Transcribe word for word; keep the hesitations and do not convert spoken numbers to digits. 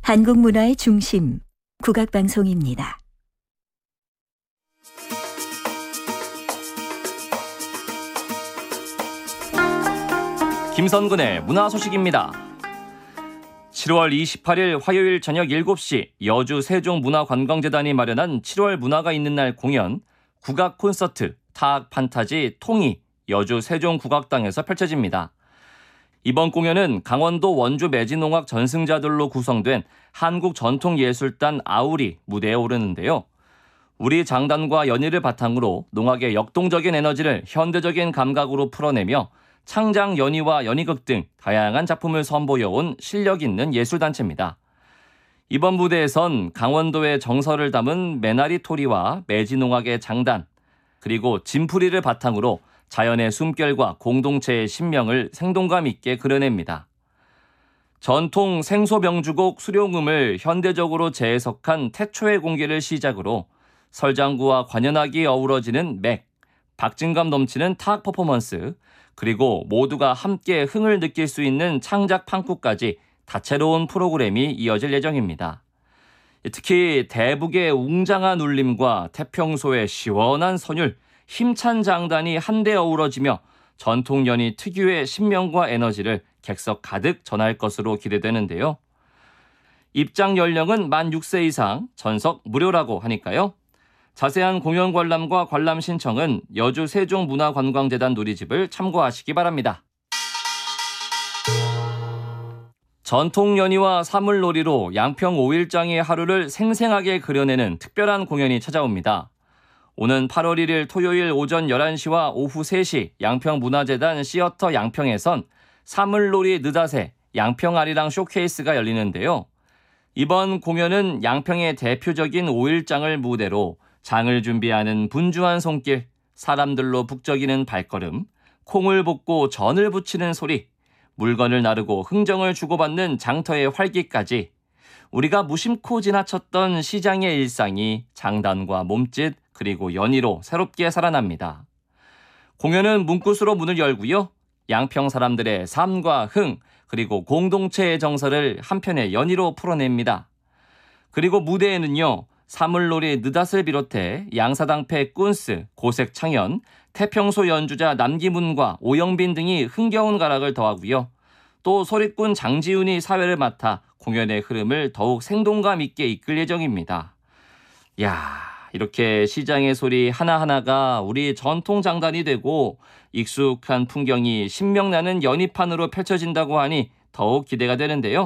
한국 문화의 중심, 국악방송입니다. 김선근의 문화 소식입니다. 칠월 이십팔일 화요일 저녁 일곱 시 여주 세종문화관광재단이 마련한 칠월 문화가 있는 날 공연 국악 콘서트 타악 판타지 통이 여주 세종국악당에서 펼쳐집니다. 이번 공연은 강원도 원주 매진농악 전승자들로 구성된 한국전통예술단 아울이 무대에 오르는데요. 우리 장단과 연희를 바탕으로 농악의 역동적인 에너지를 현대적인 감각으로 풀어내며 창작 연희와 연희극 등 다양한 작품을 선보여온 실력 있는 예술단체입니다. 이번 무대에선 강원도의 정서를 담은 매나리 토리와 매진농악의 장단, 그리고 진풀이를 바탕으로 자연의 숨결과 공동체의 신명을 생동감 있게 그려냅니다. 전통 생소병주곡 수룡음을 현대적으로 재해석한 태초의 공개를 시작으로 설장구와 관현악이 어우러지는 맥, 박진감 넘치는 타악 퍼포먼스, 그리고 모두가 함께 흥을 느낄 수 있는 창작 판쿠까지 다채로운 프로그램이 이어질 예정입니다. 특히 대북의 웅장한 울림과 태평소의 시원한 선율, 힘찬 장단이 한데 어우러지며 전통 연희 특유의 신명과 에너지를 객석 가득 전할 것으로 기대되는데요. 입장 연령은 만 여섯 세 이상, 전석 무료라고 하니까요. 자세한 공연 관람과 관람 신청은 여주 세종문화관광재단 누리집을 참고하시기 바랍니다. 전통 연희와 사물놀이로 양평 오일장의 하루를 생생하게 그려내는 특별한 공연이 찾아옵니다. 오는 팔월 일일 토요일 오전 열한 시와 오후 세 시 양평문화재단 시어터 양평에선 사물놀이 느닷의 양평아리랑 쇼케이스가 열리는데요. 이번 공연은 양평의 대표적인 오일장을 무대로 장을 준비하는 분주한 손길, 사람들로 북적이는 발걸음, 콩을 볶고 전을 부치는 소리, 물건을 나르고 흥정을 주고받는 장터의 활기까지 우리가 무심코 지나쳤던 시장의 일상이 장단과 몸짓 그리고 연희로 새롭게 살아납니다. 공연은 문구스로 문을 열고요. 양평 사람들의 삶과 흥 그리고 공동체의 정서를 한편의 연희로 풀어냅니다. 그리고 무대에는요. 사물놀이 느닷을 비롯해 양사당패 꾼스, 고색창현, 태평소 연주자 남기문과 오영빈 등이 흥겨운 가락을 더하고요. 또 소리꾼 장지훈이 사회를 맡아 공연의 흐름을 더욱 생동감 있게 이끌 예정입니다. 야, 이렇게 시장의 소리 하나하나가 우리 전통 장단이 되고 익숙한 풍경이 신명나는 연희판으로 펼쳐진다고 하니 더욱 기대가 되는데요.